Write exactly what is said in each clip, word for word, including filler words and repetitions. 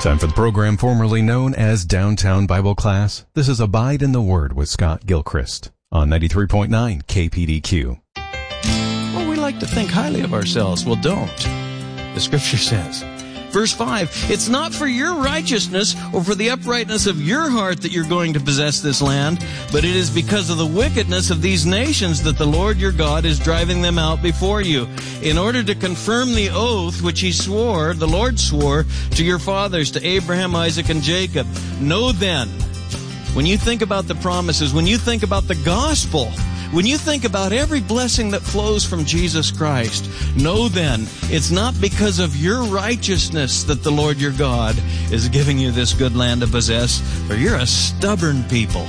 Time for the program formerly known as Downtown Bible Class. This is Abide in the Word with Scott Gilchrist on ninety-three point nine K P D Q. Well, we like to think highly of ourselves. Well, don't. The Scripture says, verse five, it's not for your righteousness or for the uprightness of your heart that you're going to possess this land, but it is because of the wickedness of these nations that the Lord your God is driving them out before you, in order to confirm the oath which he swore, the Lord swore, to your fathers, to Abraham, Isaac, and Jacob. Know then, when you think about the promises, when you think about the gospel, when you think about every blessing that flows from Jesus Christ, know then, it's not because of your righteousness that the Lord your God is giving you this good land to possess, for you're a stubborn people.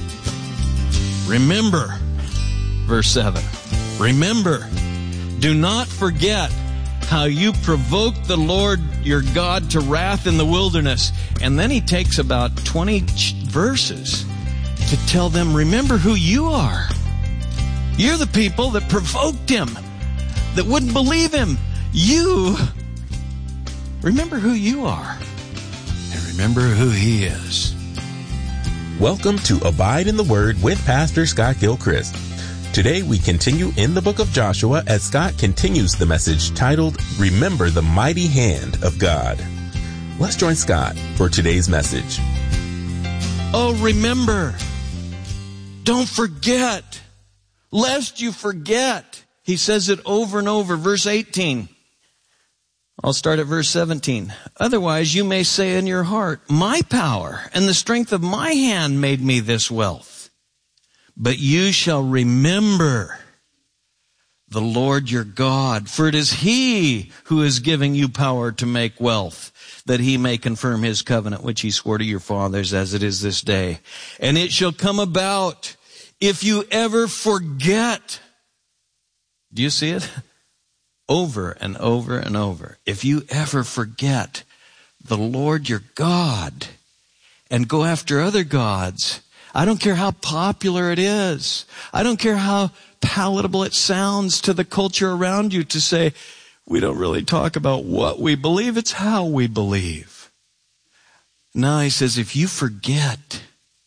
Remember, verse seven, remember, do not forget how you provoked the Lord your God to wrath in the wilderness. And then he takes about twenty verses to tell them, remember who you are. You're the people that provoked him, that wouldn't believe him. You, remember who you are, and remember who he is. Welcome to Abide in the Word with Pastor Scott Gilchrist. Today we continue in the book of Joshua as Scott continues the message titled, Remember the Mighty Hand of God. Let's join Scott for today's message. Oh, remember. Don't forget. Lest you forget. He says it over and over. Verse eighteen. I'll start at verse seventeen. Otherwise you may say in your heart, my power and the strength of my hand made me this wealth. But you shall remember the Lord your God, for it is he who is giving you power to make wealth, that he may confirm his covenant which he swore to your fathers as it is this day. And it shall come about, if you ever forget, do you see it? Over and over and over. If you ever forget the Lord your God and go after other gods, I don't care how popular it is. I don't care how palatable it sounds to the culture around you to say, we don't really talk about what we believe, it's how we believe. Now he says, if you forget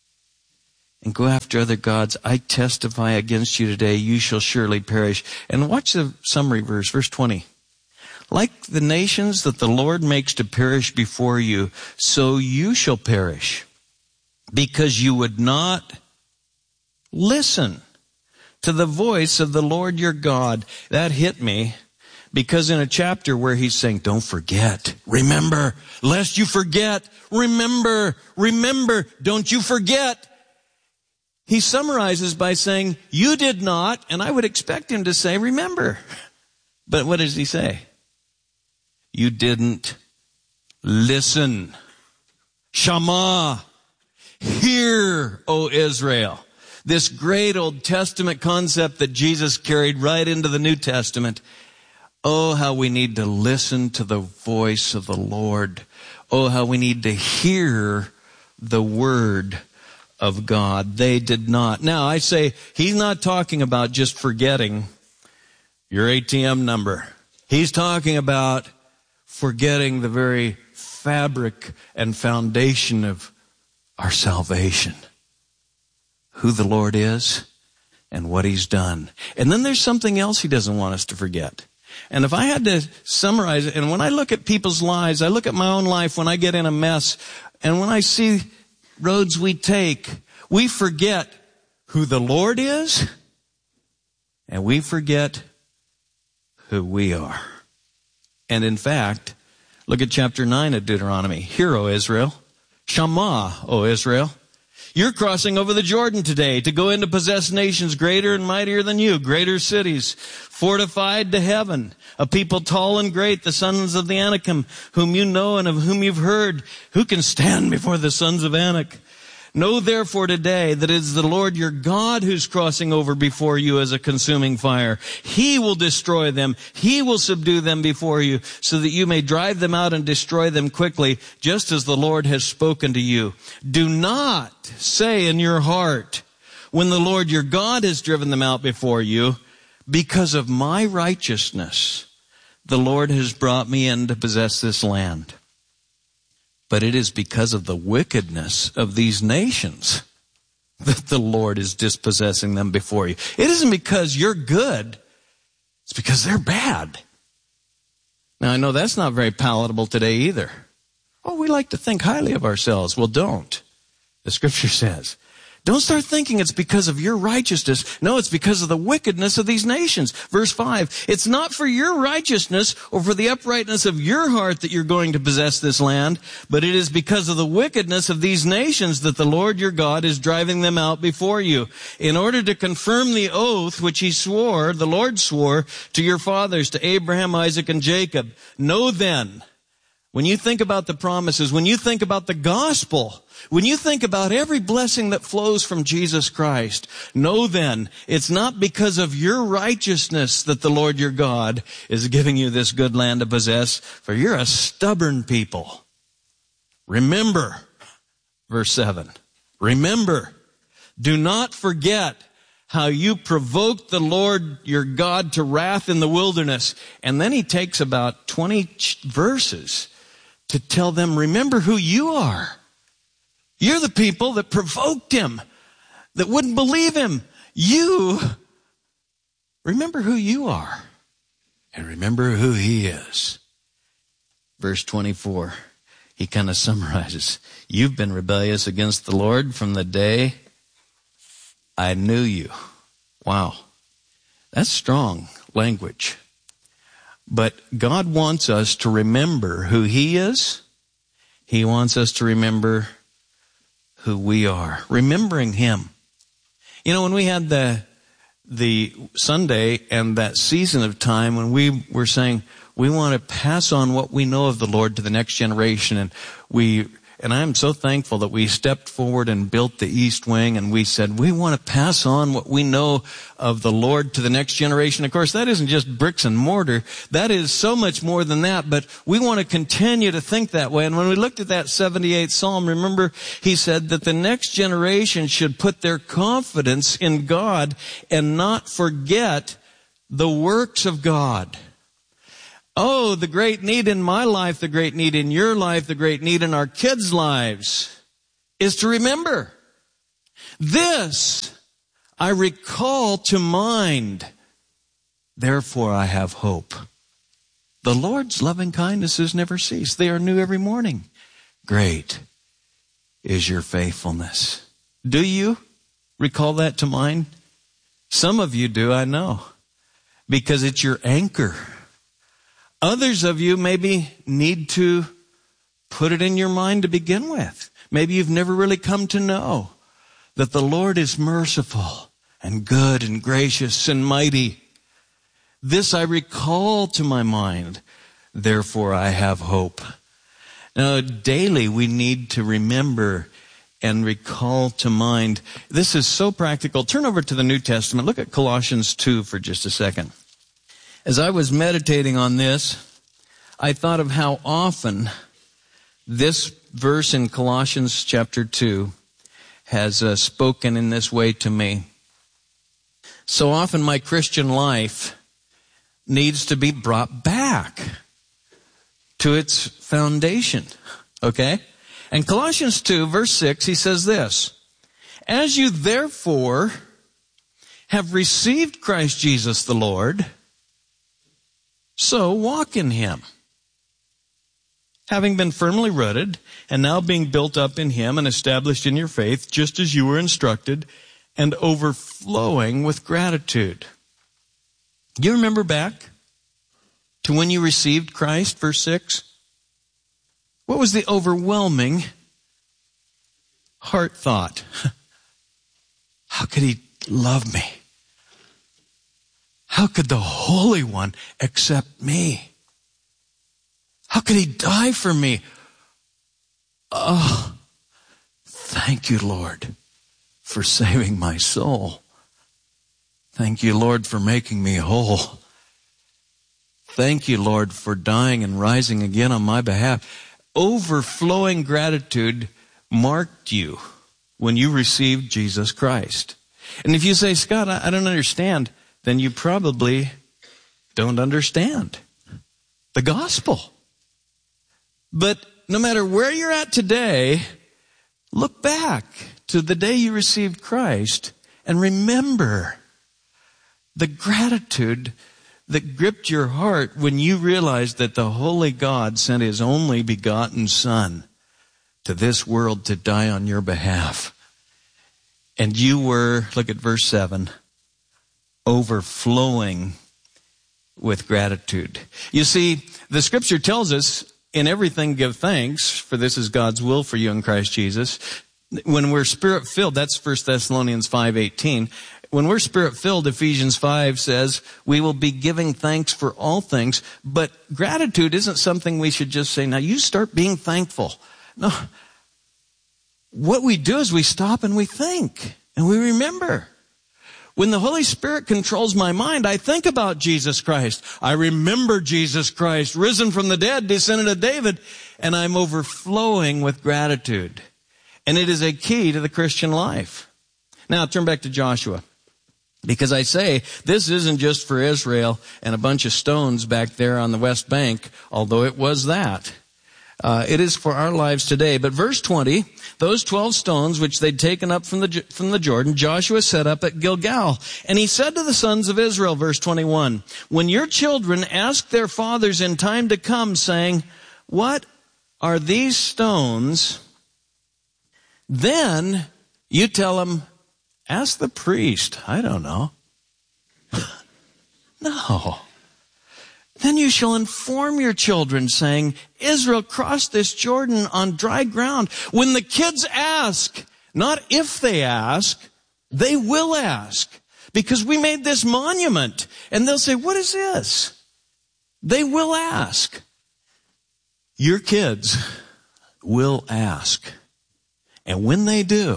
and go after other gods, I testify against you today, you shall surely perish. And watch the summary verse, verse twenty. Like the nations that the Lord makes to perish before you, so you shall perish, because you would not listen to the voice of the Lord your God. That hit me, because in a chapter where he's saying, don't forget, remember, lest you forget, remember, remember, don't you forget. He summarizes by saying, you did not, and I would expect him to say, remember. But what does he say? You didn't listen. Shema. Hear, O Israel. This great Old Testament concept that Jesus carried right into the New Testament. Oh, how we need to listen to the voice of the Lord. Oh, how we need to hear the word of God. They did not. Now, I say, he's not talking about just forgetting your A T M number. He's talking about forgetting the very fabric and foundation of our salvation. Who the Lord is and what he's done. And then there's something else he doesn't want us to forget. And if I had to summarize it, and when I look at people's lives, I look at my own life when I get in a mess, and when I see roads we take, we forget who the Lord is, and we forget who we are. And in fact, look at chapter nine of Deuteronomy. Hear, O Israel. Shema, O Israel. You're crossing over the Jordan today to go in to possess nations greater and mightier than you, greater cities, fortified to heaven, a people tall and great, the sons of the Anakim, whom you know and of whom you've heard. Who can stand before the sons of Anak? Know therefore today that it is the Lord your God who's crossing over before you as a consuming fire. He will destroy them. He will subdue them before you, so that you may drive them out and destroy them quickly, just as the Lord has spoken to you. Do not say in your heart, when the Lord your God has driven them out before you, because of my righteousness, the Lord has brought me in to possess this land. But it is because of the wickedness of these nations that the Lord is dispossessing them before you. It isn't because you're good. It's because they're bad. Now, I know that's not very palatable today either. Oh, we like to think highly of ourselves. Well, don't. The Scripture says, don't start thinking it's because of your righteousness. No, it's because of the wickedness of these nations. Verse five, it's not for your righteousness or for the uprightness of your heart that you're going to possess this land, but it is because of the wickedness of these nations that the Lord your God is driving them out before you, in order to confirm the oath which he swore, the Lord swore, to your fathers, to Abraham, Isaac, and Jacob. Know then, when you think about the promises, when you think about the gospel, when you think about every blessing that flows from Jesus Christ, know then, it's not because of your righteousness that the Lord your God is giving you this good land to possess, for you're a stubborn people. Remember, verse seven, remember, do not forget how you provoked the Lord your God to wrath in the wilderness. And then he takes about twenty verses to tell them, remember who you are. You're the people that provoked him, that wouldn't believe him. You, remember who you are, and remember who he is. Verse twenty-four, he kind of summarizes, you've been rebellious against the Lord from the day I knew you. Wow, that's strong language. But God wants us to remember who he is. He wants us to remember who we are, remembering him. You know, when we had the the Sunday and that season of time when we were saying we want to pass on what we know of the Lord to the next generation, and we and I'm so thankful that we stepped forward and built the East Wing, and we said we want to pass on what we know of the Lord to the next generation. Of course, that isn't just bricks and mortar. That is so much more than that, but we want to continue to think that way. And when we looked at that seventy-eighth Psalm, remember, he said that the next generation should put their confidence in God and not forget the works of God. Oh, the great need in my life, the great need in your life, the great need in our kids' lives is to remember. This I recall to mind. Therefore I have hope. The Lord's loving kindnesses never cease. They are new every morning. Great is your faithfulness. Do you recall that to mind? Some of you do, I know, because it's your anchor. Others of you maybe need to put it in your mind to begin with. Maybe you've never really come to know that the Lord is merciful and good and gracious and mighty. This I recall to my mind, therefore I have hope. Now, daily we need to remember and recall to mind. This is so practical. Turn over to the New Testament. Look at Colossians two for just a second. As I was meditating on this, I thought of how often this verse in Colossians chapter two has uh, spoken in this way to me. So often my Christian life needs to be brought back to its foundation, okay? And Colossians two, verse six, he says this, as you therefore have received Christ Jesus the Lord, so walk in him, having been firmly rooted and now being built up in him and established in your faith, just as you were instructed, and overflowing with gratitude. Do you remember back to when you received Christ, verse six? What was the overwhelming heart thought? How could he love me? How could the Holy One accept me? How could he die for me? Oh, thank you, Lord, for saving my soul. Thank you, Lord, for making me whole. Thank you, Lord, for dying and rising again on my behalf. Overflowing gratitude marked you when you received Jesus Christ. And if you say, Scott, I don't understand, then you probably don't understand the gospel. But no matter where you're at today, look back to the day you received Christ and remember the gratitude that gripped your heart when you realized that the Holy God sent His only begotten Son to this world to die on your behalf. And you were, look at verse seven, overflowing with gratitude. You see, the Scripture tells us, in everything give thanks, for this is God's will for you in Christ Jesus. When we're Spirit-filled, that's First Thessalonians five eighteen. When we're Spirit-filled, Ephesians five says, we will be giving thanks for all things. But gratitude isn't something we should just say, now you start being thankful. No. What we do is we stop and we think and we remember. When the Holy Spirit controls my mind, I think about Jesus Christ. I remember Jesus Christ, risen from the dead, descendant of David, and I'm overflowing with gratitude. And it is a key to the Christian life. Now, turn back to Joshua. Because I say, this isn't just for Israel and a bunch of stones back there on the West Bank, although it was that. Uh, it is for our lives today. But verse twenty, those twelve stones which they'd taken up from the, from the Jordan, Joshua set up at Gilgal. And he said to the sons of Israel, verse twenty-one, when your children ask their fathers in time to come, saying, what are these stones? Then you tell them, ask the priest. I don't know. No. Then you shall inform your children, saying, Israel crossed this Jordan on dry ground. When the kids ask, not if they ask, they will ask. Because we made this monument. And they'll say, what is this? They will ask. Your kids will ask. And when they do,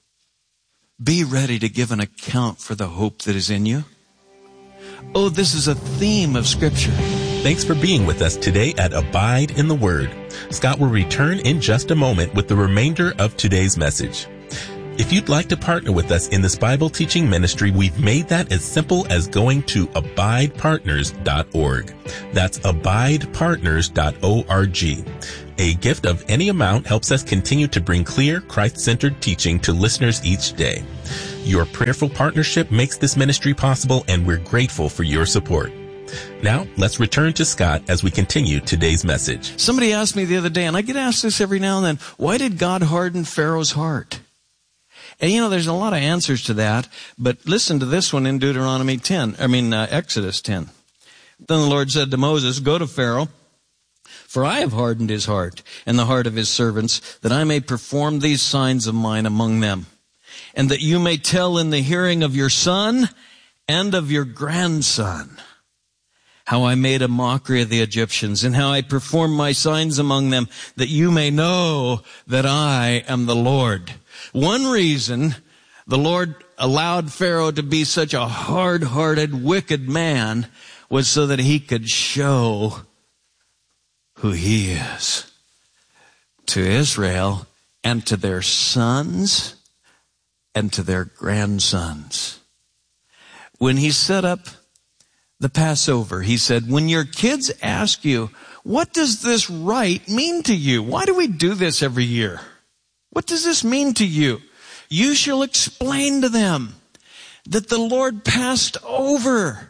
be ready to give an account for the hope that is in you. Oh, this is a theme of Scripture. Thanks for being with us today at Abide in the Word. Scott will return in just a moment with the remainder of today's message. If you'd like to partner with us in this Bible teaching ministry, we've made that as simple as going to abide partners dot org. That's abide partners dot org. A gift of any amount helps us continue to bring clear, Christ-centered teaching to listeners each day. Your prayerful partnership makes this ministry possible, and we're grateful for your support. Now, let's return to Scott as we continue today's message. Somebody asked me the other day, and I get asked this every now and then, why did God harden Pharaoh's heart? And you know, there's a lot of answers to that, but listen to this one in Deuteronomy ten, I mean, uh, Exodus ten. Then the Lord said to Moses, go to Pharaoh, for I have hardened his heart and the heart of his servants, that I may perform these signs of mine among them, and that you may tell in the hearing of your son and of your grandson how I made a mockery of the Egyptians and how I performed my signs among them, that you may know that I am the Lord. One reason the Lord allowed Pharaoh to be such a hard-hearted, wicked man was so that he could show who he is to Israel and to their sons and to their grandsons. When he set up the Passover, he said, when your kids ask you, what does this rite mean to you? Why do we do this every year? What does this mean to you? You shall explain to them that the Lord passed over.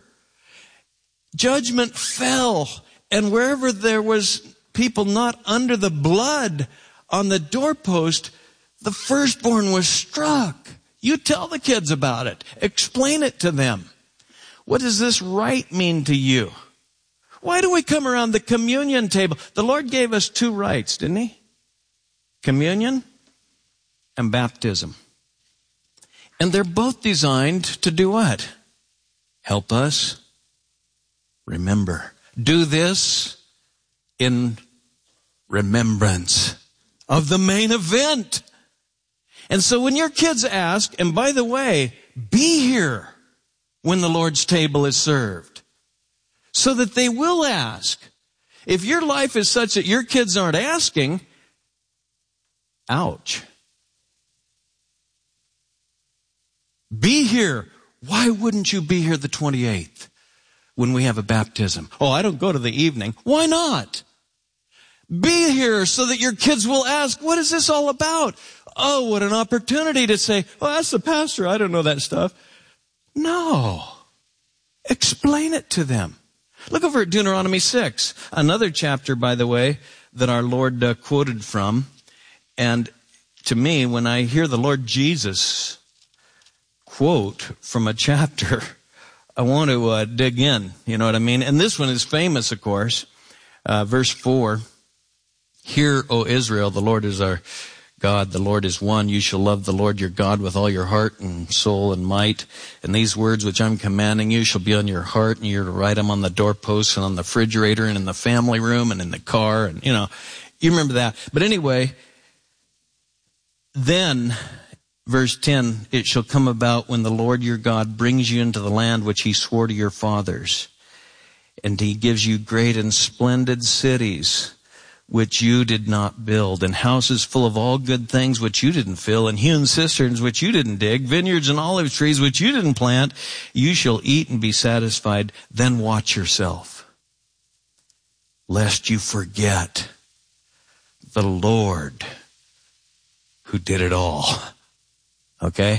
Judgment fell. And wherever there was people not under the blood on the doorpost, the firstborn was struck. You tell the kids about it. Explain it to them. What does this rite mean to you? Why do we come around the communion table? The Lord gave us two rites, didn't He? Communion and baptism. And they're both designed to do what? Help us remember. Do this in remembrance of the main event. And so when your kids ask, and by the way, be here when the Lord's table is served, so that they will ask. If your life is such that your kids aren't asking, ouch. Be here. Why wouldn't you be here the twenty-eighth when we have a baptism? Oh, I don't go to the evening. Why not? Be here so that your kids will ask, what is this all about? Oh, what an opportunity to say, well, that's the pastor. I don't know that stuff. No. Explain it to them. Look over at Deuteronomy six, another chapter, by the way, that our Lord uh, quoted from. And to me, when I hear the Lord Jesus quote from a chapter, I want to uh, dig in. You know what I mean? And this one is famous, of course. Uh, verse four, hear, O Israel, the Lord is our God, the Lord is one. You shall love the Lord your God with all your heart and soul and might. And these words which I'm commanding you shall be on your heart, and you're to write them on the doorposts and on the refrigerator and in the family room and in the car. And, you know, you remember that. But anyway, then, verse ten, it shall come about when the Lord your God brings you into the land which he swore to your fathers, and he gives you great and splendid cities, which you did not build, and houses full of all good things which you didn't fill, and hewn cisterns which you didn't dig, vineyards and olive trees which you didn't plant. You shall eat and be satisfied. Then watch yourself, lest you forget the Lord who did it all. Okay?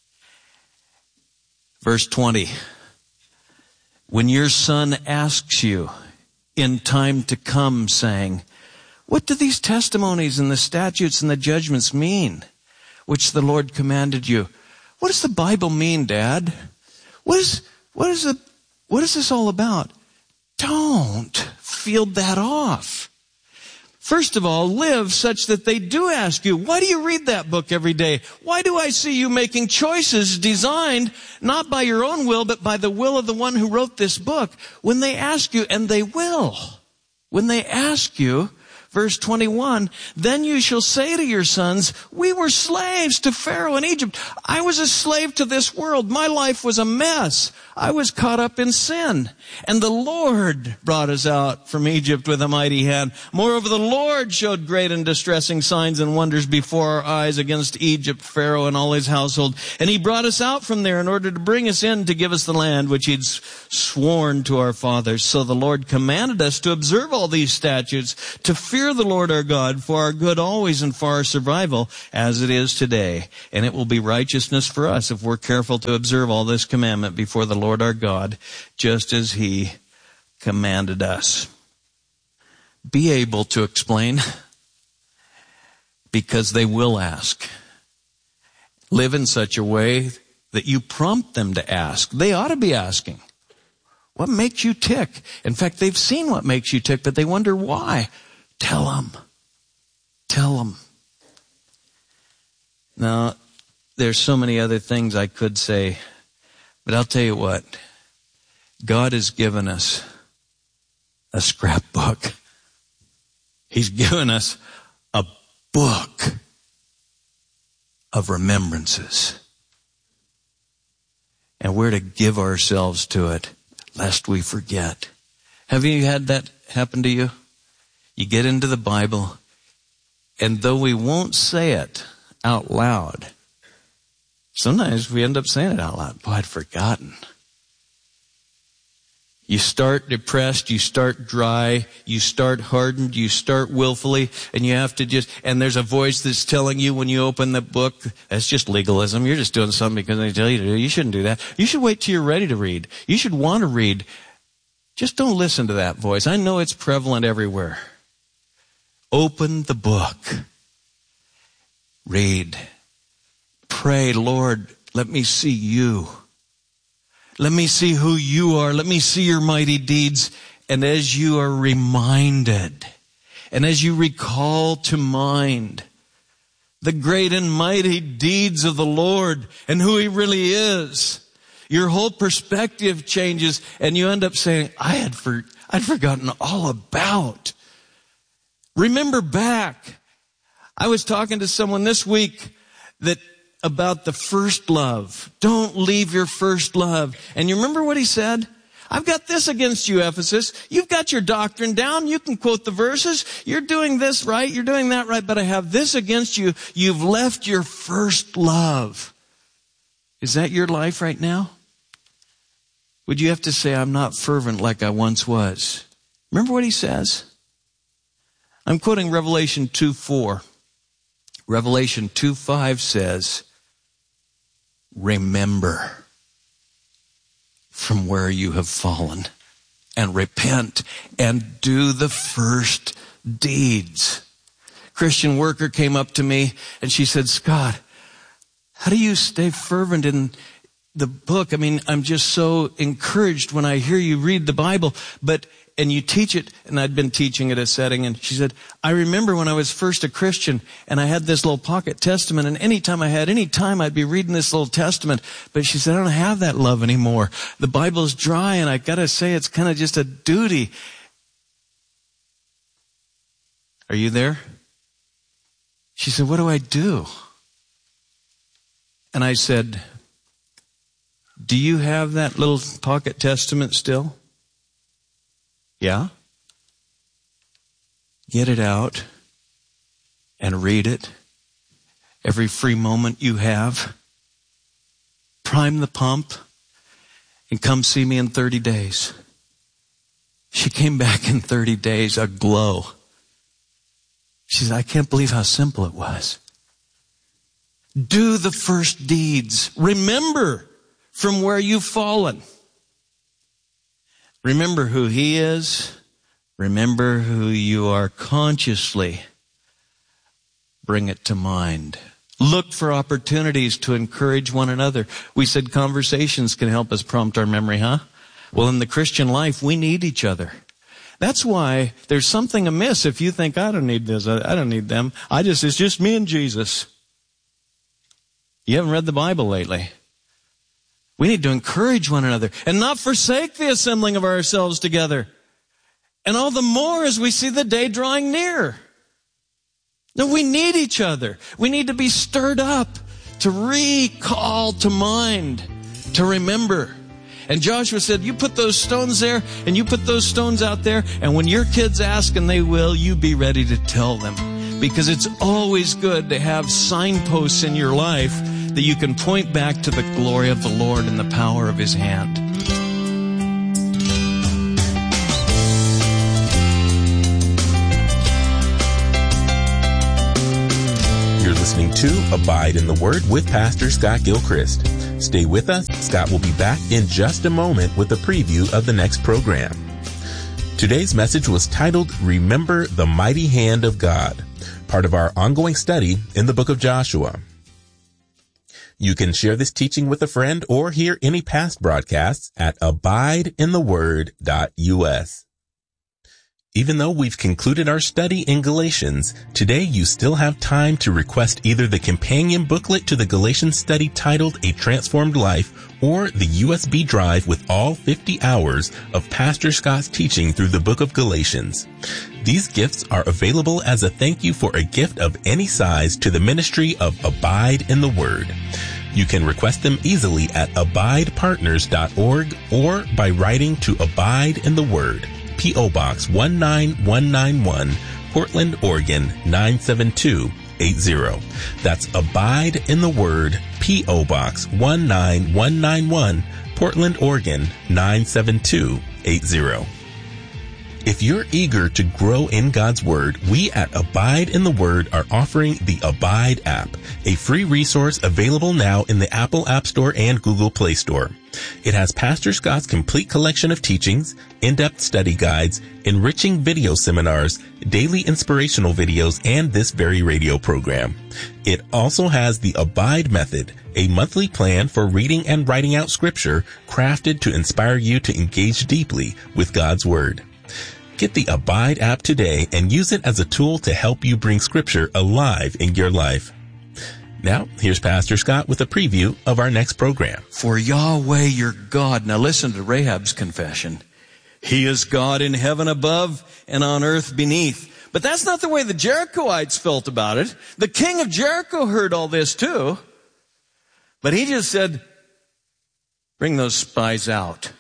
Verse twenty. When your son asks you in time to come, saying, what do these testimonies and the statutes and the judgments mean, which the Lord commanded you? What does the Bible mean, Dad? What is, what is the, what is this all about? Don't field that off. First of all, live such that they do ask you, why do you read that book every day? Why do I see you making choices designed not by your own will, but by the will of the one who wrote this book? When they ask you, and they will, when they ask you, verse twenty-one, then you shall say to your sons, we were slaves to Pharaoh in Egypt. I was a slave to this world. My life was a mess. I was caught up in sin. And the Lord brought us out from Egypt with a mighty hand. Moreover, the Lord showed great and distressing signs and wonders before our eyes against Egypt, Pharaoh and all his household. And he brought us out from there in order to bring us in to give us the land which he'd sworn to our fathers. So the Lord commanded us to observe all these statutes, to fear the Lord our God for our good always and for our survival as it is today. And it will be righteousness for us if we're careful to observe all this commandment before the Lord our God, just as he commanded us. Be able to explain, because they will ask. Live in such a way that you prompt them to ask. They ought to be asking. What makes you tick? In fact, they've seen what makes you tick, but they wonder why. Tell them. Tell them. Now, there's so many other things I could say, but I'll tell you what. God has given us a scrapbook. He's given us a book of remembrances. And we're to give ourselves to it, lest we forget. Have you had that happen to you? You get into the Bible, and though we won't say it out loud, sometimes we end up saying it out loud. Boy, I'd forgotten. You start depressed, you start dry, you start hardened, you start willfully, and you have to just, and there's a voice that's telling you when you open the book, that's just legalism. You're just doing something because they tell you to do. You shouldn't do that. You should wait till you're ready to read. You should want to read. Just don't listen to that voice. I know it's prevalent everywhere. Open the book. Read. Pray, Lord, let me see you. Let me see who you are. Let me see your mighty deeds. And as you are reminded, and as you recall to mind the great and mighty deeds of the Lord and who he really is, your whole perspective changes, and you end up saying, I had for, I'd forgotten all about. Remember back. I was talking to someone this week that about the first love. Don't leave your first love. And you remember what he said? I've got this against you, Ephesus. You've got your doctrine down. You can quote the verses. You're doing this right. You're doing that right. But I have this against you. You've left your first love. Is that your life right now? Would you have to say, I'm not fervent like I once was? Remember what he says? I'm quoting Revelation two four. Revelation two five says, remember from where you have fallen and repent and do the first deeds. Christian worker came up to me and she said, Scott, how do you stay fervent in the book? I mean, I'm just so encouraged when I hear you read the Bible, but and you teach it, and I'd been teaching at a setting, and she said, I remember when I was first a Christian, and I had this little pocket testament, and anytime I had any time, I'd be reading this little testament, but she said, I don't have that love anymore. The Bible's dry, and I gotta say, it's kind of just a duty. Are you there? She said, what do I do? And I said, do you have that little pocket testament still? Yeah? Get it out and read it every free moment you have. Prime the pump and come see me in thirty days. She came back in thirty days aglow. She said, I can't believe how simple it was. Do the first deeds. Remember from where you've fallen. Remember who He is. Remember who you are consciously. Bring it to mind. Look for opportunities to encourage one another. We said conversations can help us prompt our memory, huh? Well, in the Christian life, we need each other. That's why there's something amiss if you think, I don't need this, I don't need them. I just, it's just me and Jesus. You haven't read the Bible lately. We need to encourage one another and not forsake the assembling of ourselves together. And all the more as we see the day drawing near. No, we need each other. We need to be stirred up to recall to mind, to remember. And Joshua said, you put those stones there and you put those stones out there. And when your kids ask, and they will, you be ready to tell them. Because it's always good to have signposts in your life that you can point back to the glory of the Lord and the power of His hand. You're listening to Abide in the Word with Pastor Scott Gilchrist. Stay with us. Scott will be back in just a moment with a preview of the next program. Today's message was titled, Remember the Mighty Hand of God, part of our ongoing study in the book of Joshua. You can share this teaching with a friend or hear any past broadcasts at abide in the word dot u s. Even though we've concluded our study in Galatians, today you still have time to request either the companion booklet to the Galatians study titled A Transformed Life or the U S B drive with all fifty hours of Pastor Scott's teaching through the book of Galatians. These gifts are available as a thank you for a gift of any size to the ministry of Abide in the Word. You can request them easily at abide partners dot org or by writing to Abide in the Word, P O Box one nine one nine one, Portland, Oregon nine seven two eight zero. That's Abide in the Word, P O Box one nine one nine one, Portland, Oregon nine seven two eight zero. If you're eager to grow in God's Word, we at Abide in the Word are offering the Abide app, a free resource available now in the Apple App Store and Google Play Store. It has Pastor Scott's complete collection of teachings, in-depth study guides, enriching video seminars, daily inspirational videos, and this very radio program. It also has the Abide Method, a monthly plan for reading and writing out Scripture crafted to inspire you to engage deeply with God's Word. Get the Abide app today and use it as a tool to help you bring Scripture alive in your life. Now, here's Pastor Scott with a preview of our next program. For Yahweh your God. Now listen to Rahab's confession. He is God in heaven above and on earth beneath. But that's not the way the Jerichoites felt about it. The king of Jericho heard all this too. But he just said, bring those spies out.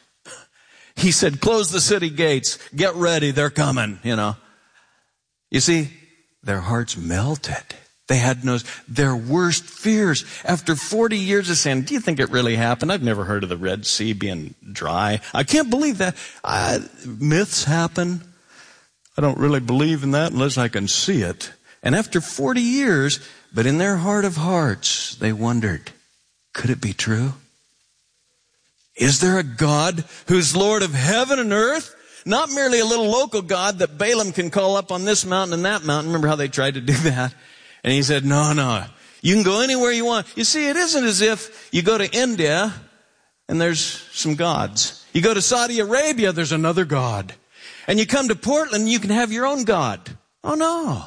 He said, close the city gates. Get ready. They're coming, you know. You see, their hearts melted. They had no, their worst fears. After forty years of saying, do you think it really happened? I've never heard of the Red Sea being dry. I can't believe that. Uh, myths happen. I don't really believe in that unless I can see it. And after forty years, but in their heart of hearts, they wondered, could it be true? Is there a God who's Lord of heaven and earth? Not merely a little local God that Balaam can call up on this mountain and that mountain. Remember how they tried to do that? And he said, no, no, you can go anywhere you want. You see, it isn't as if you go to India and there's some gods. You go to Saudi Arabia, there's another God. And you come to Portland, you can have your own God. Oh, no.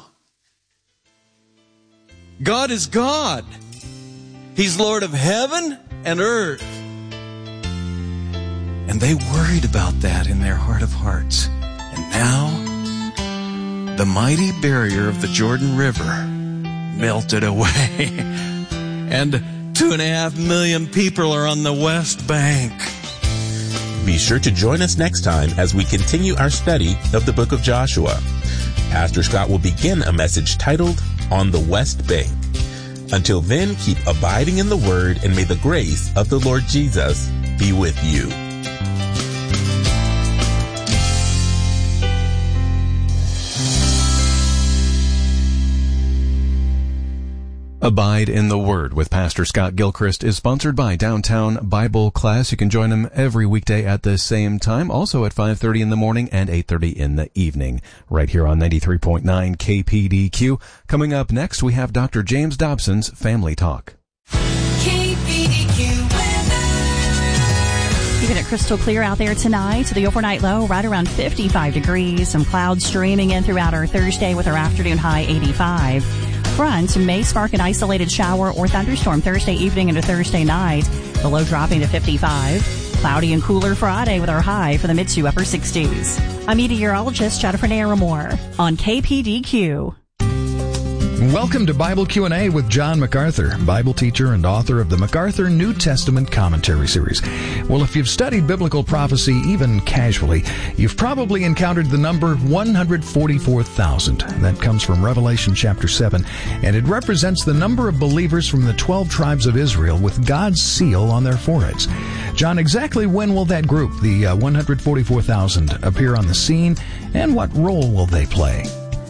God is God. He's Lord of heaven and earth. And they worried about that in their heart of hearts. And now, the mighty barrier of the Jordan River melted away. And two and a half million people are on the west bank. Be sure to join us next time as we continue our study of the book of Joshua. Pastor Scott will begin a message titled, On the West Bank. Until then, keep abiding in the Word, and may the grace of the Lord Jesus be with you. Abide in the Word with Pastor Scott Gilchrist is sponsored by Downtown Bible Class. You can join him every weekday at the same time, also at five thirty in the morning and eight thirty in the evening, right here on ninety-three point nine K P D Q. Coming up next, we have Doctor James Dobson's Family Talk. K P D Q weather. Keeping it crystal clear out there tonight. The overnight low right around fifty-five degrees. Some clouds streaming in throughout our Thursday with our afternoon high eighty-five. Front may spark an isolated shower or thunderstorm Thursday evening into Thursday night. The low dropping to fifty-five. Cloudy and cooler Friday with our high for the mid to upper sixties. I'm meteorologist Jennifer Naramore on K P D Q. Welcome to Bible Q and A with John MacArthur, Bible teacher and author of the MacArthur New Testament Commentary Series. Well, if you've studied biblical prophecy even casually, you've probably encountered the number one hundred forty-four thousand. That comes from Revelation chapter seven, and it represents the number of believers from the twelve tribes of Israel with God's seal on their foreheads. John, exactly when will that group, the uh, one hundred forty-four thousand, appear on the scene, and what role will they play?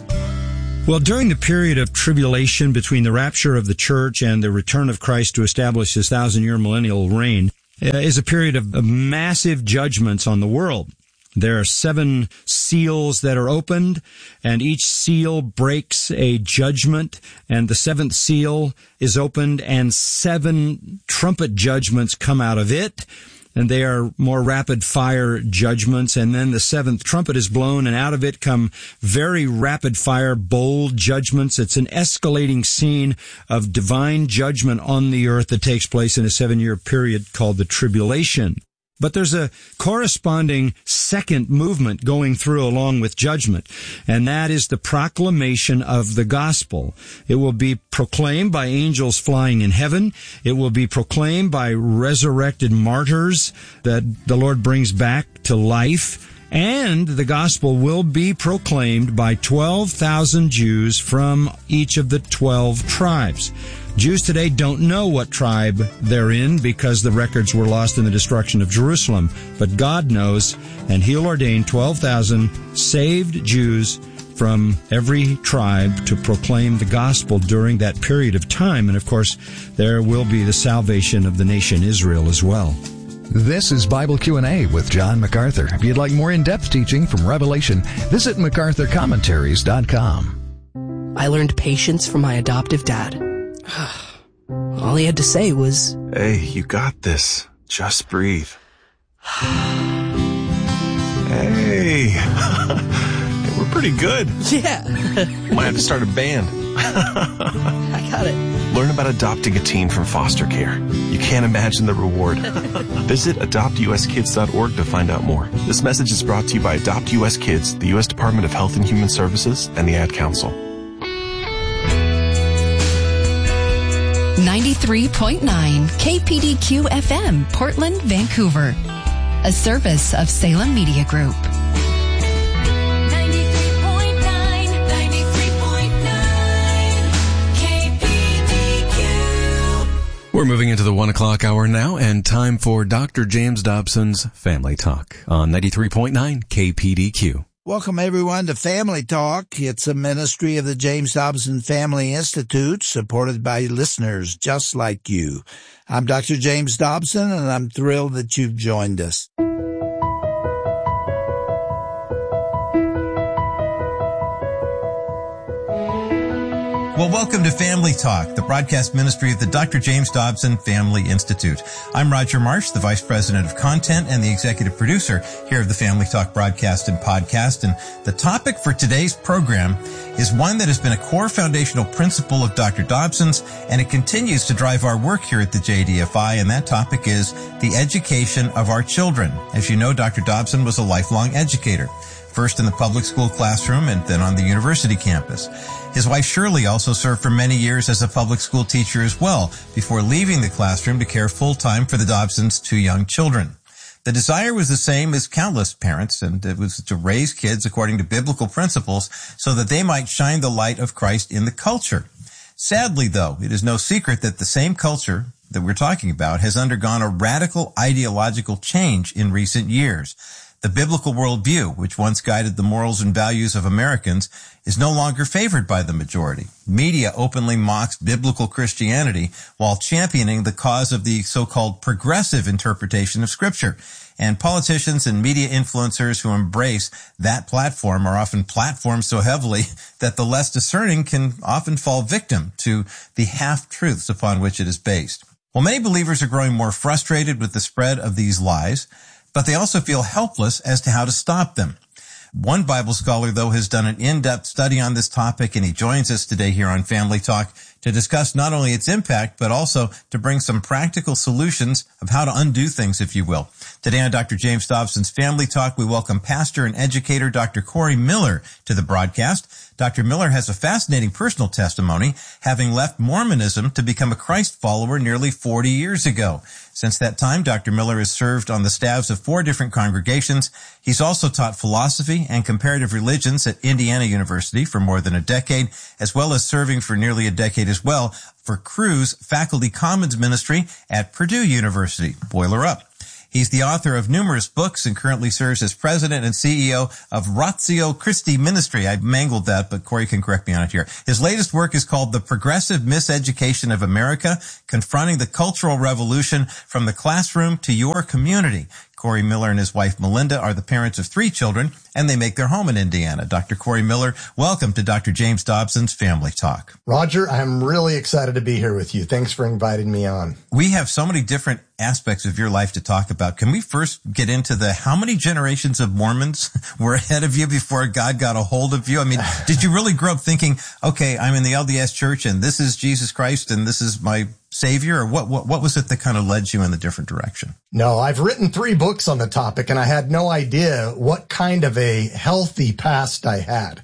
Well, during the period of tribulation between the rapture of the church and the return of Christ to establish his thousand-year millennial reign uh, is a period of, of massive judgments on the world. There are seven seals that are opened, and each seal breaks a judgment, and the seventh seal is opened, and seven trumpet judgments come out of it. And they are more rapid fire judgments. And then the seventh trumpet is blown, and out of it come very rapid fire, bold judgments. It's an escalating scene of divine judgment on the earth that takes place in a seven-year period called the tribulation. But there's a corresponding second movement going through along with judgment, and that is the proclamation of the gospel. It will be proclaimed by angels flying in heaven. It will be proclaimed by resurrected martyrs that the Lord brings back to life. And the gospel will be proclaimed by twelve thousand Jews from each of the twelve tribes. Jews today don't know what tribe they're in because the records were lost in the destruction of Jerusalem. But God knows, and He'll ordain twelve thousand saved Jews from every tribe to proclaim the gospel during that period of time. And of course, there will be the salvation of the nation Israel as well. This is Bible Q and A with John MacArthur. If you'd like more in-depth teaching from Revelation, visit macarthur commentaries dot com. I learned patience from my adoptive dad. All he had to say was, "Hey, you got this. Just breathe." Hey, we're pretty good. Yeah. Might have to start a band. I got it. Learn about adopting a teen from foster care. You can't imagine the reward. Visit adopt u s kids dot org to find out more. This message is brought to you by Adopt U S Kids, the U S Department of Health and Human Services, and the Ad Council. ninety-three point nine K P D Q F M, Portland, Vancouver. A service of Salem Media Group. ninety-three point nine, ninety-three point nine K P D Q. We're moving into the one o'clock hour now, and time for Doctor James Dobson's Family Talk on ninety-three point nine K P D Q. Welcome, everyone, to Family Talk. It's a ministry of the James Dobson Family Institute, supported by listeners just like you. I'm Doctor James Dobson, and I'm thrilled that you've joined us. Well, welcome to Family Talk, the broadcast ministry of the Doctor James Dobson Family Institute. I'm Roger Marsh, the Vice President of Content and the Executive Producer here of the Family Talk broadcast and podcast. And the topic for today's program is one that has been a core foundational principle of Doctor Dobson's, and it continues to drive our work here at the J D F I, and that topic is the education of our children. As you know, Doctor Dobson was a lifelong educator, first in the public school classroom and then on the university campus. His wife Shirley also served for many years as a public school teacher as well, before leaving the classroom to care full-time for the Dobsons' two young children. The desire was the same as countless parents, and it was to raise kids according to biblical principles so that they might shine the light of Christ in the culture. Sadly, though, it is no secret that the same culture that we're talking about has undergone a radical ideological change in recent years. The biblical worldview, which once guided the morals and values of Americans, is no longer favored by the majority. Media openly mocks biblical Christianity while championing the cause of the so-called progressive interpretation of Scripture. And politicians and media influencers who embrace that platform are often platformed so heavily that the less discerning can often fall victim to the half-truths upon which it is based. Well, many believers are growing more frustrated with the spread of these lies, but they also feel helpless as to how to stop them. One Bible scholar, though, has done an in-depth study on this topic, and he joins us today here on Family Talk to discuss not only its impact, but also to bring some practical solutions of how to undo things, if you will. Today on Doctor James Dobson's Family Talk, we welcome pastor and educator Doctor Corey Miller to the broadcast. Doctor Miller has a fascinating personal testimony, having left Mormonism to become a Christ follower nearly forty years ago. Since that time, Doctor Miller has served on the staffs of four different congregations. He's also taught philosophy and comparative religions at Indiana University for more than a decade, as well as serving for nearly a decade as well for Cru's Faculty Commons Ministry at Purdue University. Boiler up. He's the author of numerous books and currently serves as president and C E O of Ratio Christi Ministry. I mangled that, but Corey can correct me on it here. His latest work is called The Progressive Miseducation of America, Confronting the Cultural Revolution from the Classroom to Your Community. Corey Miller and his wife Melinda are the parents of three children, and they make their home in Indiana. Doctor Corey Miller, welcome to Doctor James Dobson's Family Talk. Roger, I'm really excited to be here with you. Thanks for inviting me on. We have so many different aspects of your life to talk about. Can we first get into the how many generations of Mormons were ahead of you before God got a hold of you? I mean, did you really grow up thinking, okay, I'm in the L D S church and this is Jesus Christ and this is my Savior, or what, what, what was it that kind of led you in the different direction? No, I've written three books on the topic, and I had no idea what kind of a healthy past I had.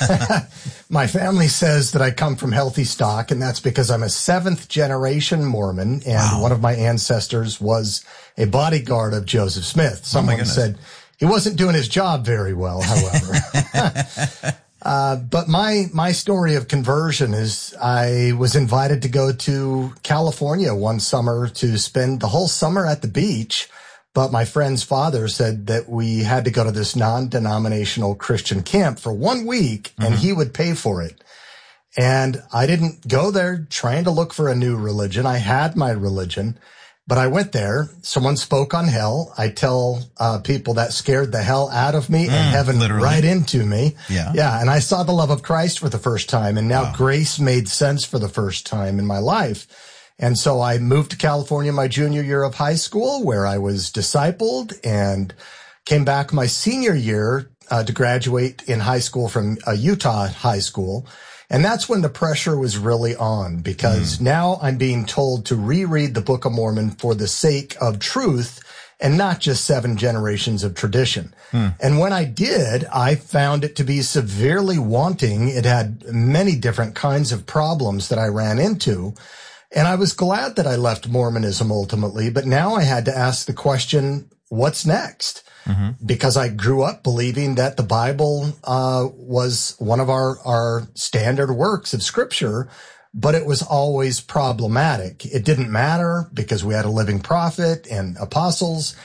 My family says that I come from healthy stock, and that's because I'm a seventh generation Mormon, and wow. One of my ancestors was a bodyguard of Joseph Smith. Someone oh said he wasn't doing his job very well, however. Uh, but my, my story of conversion is I was invited to go to California one summer to spend the whole summer at the beach. But my friend's father said that we had to go to this non-denominational Christian camp for one week and mm-hmm. he would pay for it. And I didn't go there trying to look for a new religion. I had my religion. But I went there. Someone spoke on hell. I tell uh, people that scared the hell out of me mm, and heaven literally. Right into me. Yeah. Yeah. And I saw the love of Christ for the first time. And now wow. grace made sense for the first time in my life. And so I moved to California my junior year of high school, where I was discipled, and came back my senior year uh, to graduate in high school from a Utah high school. And that's when the pressure was really on, because mm. now I'm being told to reread the Book of Mormon for the sake of truth and not just seven generations of tradition. Mm. And when I did, I found it to be severely wanting. It had many different kinds of problems that I ran into. And I was glad that I left Mormonism ultimately, but now I had to ask the question, what's next? Mm-hmm. Because I grew up believing that the Bible uh was one of our, our standard works of Scripture, but it was always problematic. It didn't matter because we had a living prophet and apostles.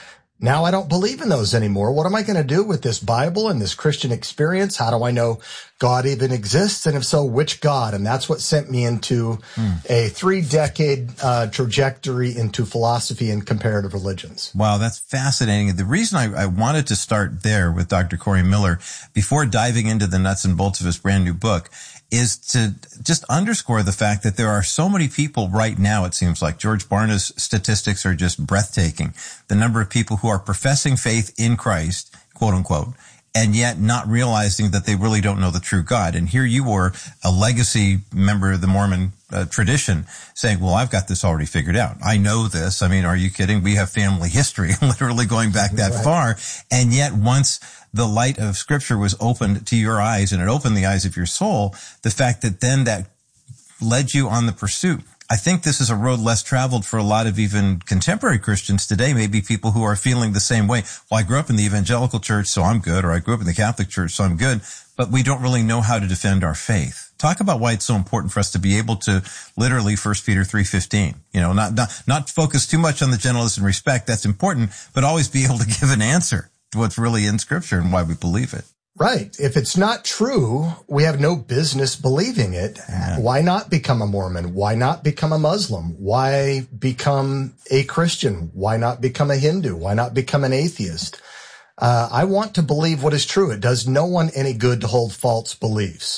Now I don't believe in those anymore. What am I going to do with this Bible and this Christian experience? How do I know God even exists? And if so, which God? And that's what sent me into mm. a three-decade uh, trajectory into philosophy and comparative religions. Wow, that's fascinating. The reason I, I wanted to start there with Doctor Corey Miller, before diving into the nuts and bolts of his brand new book, is to just underscore the fact that there are so many people right now, it seems like. George Barna's statistics are just breathtaking. The number of people who are professing faith in Christ, quote unquote, and yet not realizing that they really don't know the true God. And here you were, a legacy member of the Mormon uh, tradition, saying, well, I've got this already figured out. I know this. I mean, are you kidding? We have family history, literally going back that right. far. And yet once the light of Scripture was opened to your eyes, and it opened the eyes of your soul, the fact that then that led you on the pursuit. I think this is a road less traveled for a lot of even contemporary Christians today, maybe people who are feeling the same way. Well, I grew up in the evangelical church, so I'm good, or I grew up in the Catholic church, so I'm good, but we don't really know how to defend our faith. Talk about why it's so important for us to be able to literally First Peter three fifteen, you know, not, not, not focus too much on the gentleness and respect. That's important, but always be able to give an answer to what's really in Scripture and why we believe it. Right. If it's not true, we have no business believing it. Yeah. Why not become a Mormon? Why not become a Muslim? Why become a Christian? Why not become a Hindu? Why not become an atheist? Uh, I want to believe what is true. It does no one any good to hold false beliefs.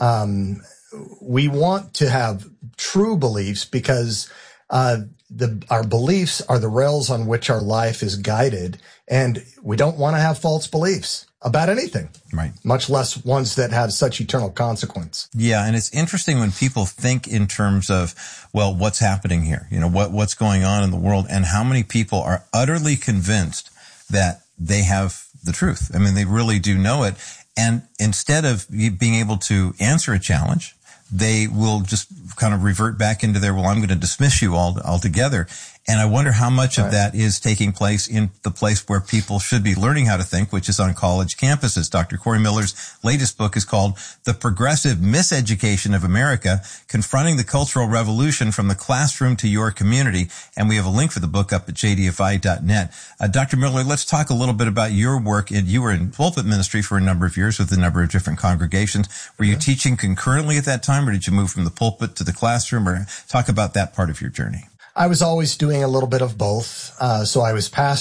Um, we want to have true beliefs because uh, the, our beliefs are the rails on which our life is guided, and we don't want to have false beliefs about anything, right? Much less ones that have such eternal consequence. Yeah, and it's interesting when people think in terms of, well, what's happening here? You know, what what's going on in the world, and how many people are utterly convinced that they have the truth. I mean, they really do know it, and instead of being able to answer a challenge, they will just kind of revert back into their, well, I'm going to dismiss you all altogether. And I wonder how much of that is taking place in the place where people should be learning how to think, which is on college campuses. Doctor Corey Miller's latest book is called The Progressive Miseducation of America, Confronting the Cultural Revolution from the Classroom to Your Community. And we have a link for the book up at j d f i dot net. Uh, Doctor Miller, let's talk a little bit about your work. And you were in pulpit ministry for a number of years with a number of different congregations. Were you teaching concurrently at that time, or did you move from the pulpit to the classroom? Or talk about that part of your journey. I was always doing a little bit of both. Uh, so I was pastoring